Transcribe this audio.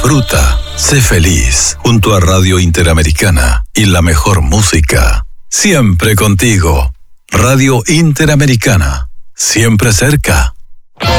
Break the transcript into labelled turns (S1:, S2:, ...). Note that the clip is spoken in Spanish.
S1: Disfruta, sé feliz, junto a Radio Interamericana y la mejor música. Siempre contigo. Radio Interamericana, siempre cerca.